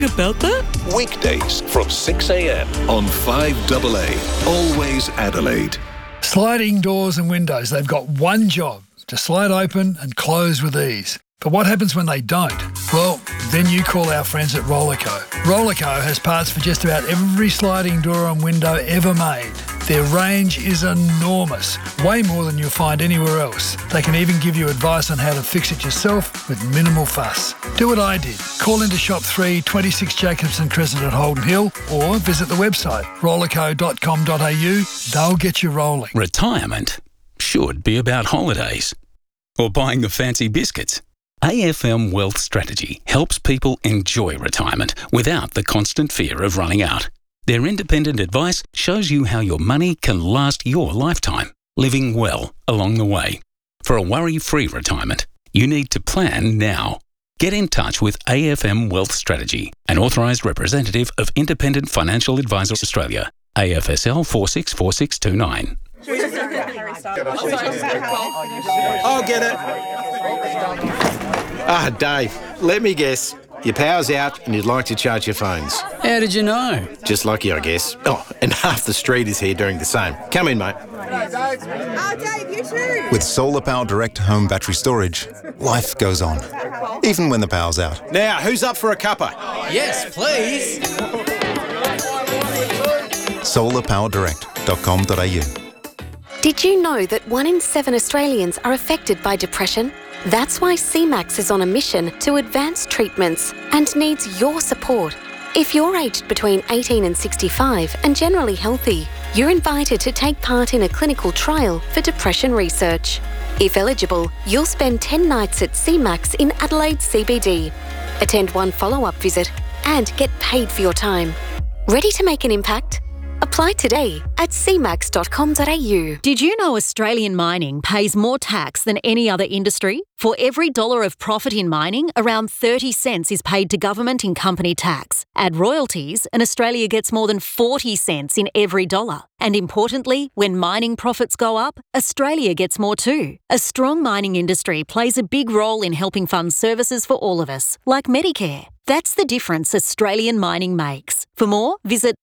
about that? Weekdays from 6 a.m. on 5AA. Always Adelaide. Sliding doors and windows, they've got one job, to slide open and close with ease. But what happens when they don't? Well, then you call our friends at Rollerco. Rollerco has parts for just about every sliding door and window ever made. Their range is enormous, way more than you'll find anywhere else. They can even give you advice on how to fix it yourself with minimal fuss. Do what I did. Call into Shop 3, 26 Jacobson Crescent at Holden Hill, or visit the website rollerco.com.au. They'll get you rolling. Retirement should be about holidays or buying the fancy biscuits. AFM Wealth Strategy helps people enjoy retirement without the constant fear of running out. Their independent advice shows you how your money can last your lifetime, living well along the way. For a worry-free retirement, you need to plan now. Get in touch with AFM Wealth Strategy, an authorised representative of Independent Financial Advisors Australia, AFSL 464629. I'll get it. Dave, let me guess. Your power's out and you'd like to charge your phones. How did you know? Just lucky, I guess. Oh, and half the street is here doing the same. Come in, mate. Dave, you too. With Solar Power Direct home battery storage, life goes on, even when the power's out. Now, who's up for a cuppa? Yes, please. solarpowerdirect.com.au. Did you know that 1 in 7 Australians are affected by depression? That's why CMAX is on a mission to advance treatments and needs your support. If you're aged between 18 and 65 and generally healthy, you're invited to take part in a clinical trial for depression research. If eligible, you'll spend 10 nights at CMAX in Adelaide CBD, attend 1 follow-up visit and get paid for your time. Ready to make an impact? Apply today at cmax.com.au. Did you know Australian mining pays more tax than any other industry? For every $1 of profit in mining, around 30 cents is paid to government in company tax. Add royalties, and Australia gets more than 40 cents in every dollar. And importantly, when mining profits go up, Australia gets more too. A strong mining industry plays a big role in helping fund services for all of us, like Medicare. That's the difference Australian mining makes. For more, visit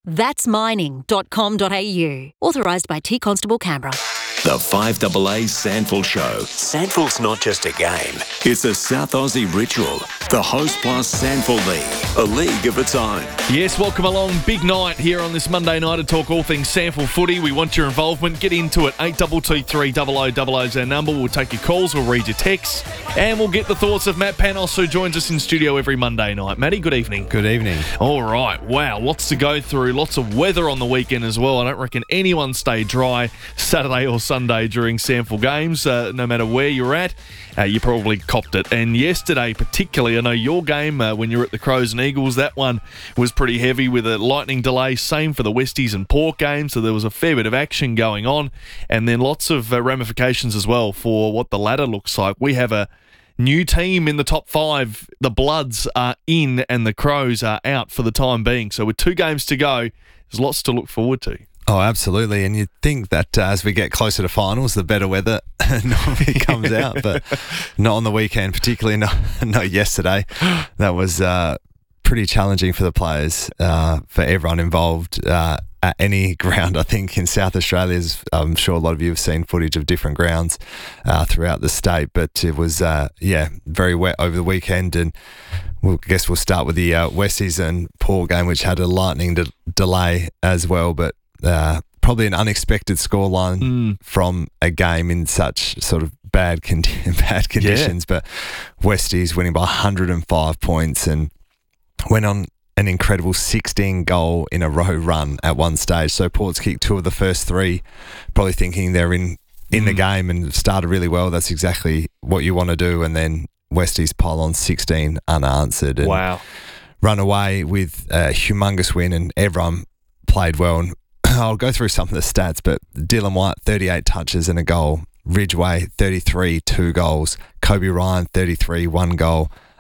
thatsmining.com.au. Authorised by T Constable Canberra. The 5AA Sandful Show. Sandful's not just a game. It's a South Aussie ritual. The Host Plus Sandful League. A league of its own. Yes, welcome along. Big night here on this Monday night to talk all things Sandful footy. We want your involvement. Get into it. 8223 0000 is our number. We'll take your calls. We'll read your texts. And we'll get the thoughts of Matt Panos, who joins us in studio every Monday night. Matty, good evening. Good evening. All right. Wow. Lots to go through. Lots of weather on the weekend as well. I don't reckon anyone stayed dry Saturday or Sunday during Sandful games. No matter where you're at, you probably copped it. And yesterday particularly, I know your game when you were at the Crows and Eagles, that one was pretty heavy with a lightning delay. Same for the Westies and Port game. So there was a fair bit of action going on. And then lots of ramifications as well for what the ladder looks like. We have a new team in the top 5. The Bloods are in and the Crows are out for the time being. So with 2 games to go, there's lots to look forward to. Oh, absolutely. And you'd think that as we get closer to finals, the better weather normally comes out, but not on the weekend, particularly not yesterday. That was pretty challenging for the players, for everyone involved at any ground, I think, in South Australia. I'm sure a lot of you have seen footage of different grounds throughout the state, but it was, very wet over the weekend. And I guess we'll start with the Westies and Port game, which had a lightning delay as well, but probably an unexpected scoreline from a game in such sort of bad conditions. But Westies winning by 105 points and went on an incredible 16-goal in a row run at one stage. So Port's kicked 2 of the first 3, probably thinking they're in the game and started really well. That's exactly what you want to do. And then Westies pile on 16 unanswered and run away with a humongous win, and everyone played well. And I'll go through some of the stats, but Dylan White, 38 touches and a goal. Ridgeway, 33, 2 goals. Kobe Ryan, 33, 1 goal.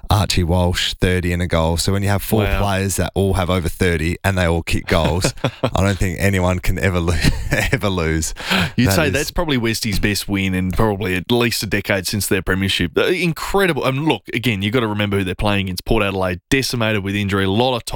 Archie Walsh, 30 and a goal. So when you have four players that all have over 30 and they all kick goals, I don't think anyone can ever lose. You'd say that's probably Westie's best win in probably at least a decade since their premiership. Incredible. Look, again, you've got to remember who they're playing against. Port Adelaide, decimated with injury, a lot of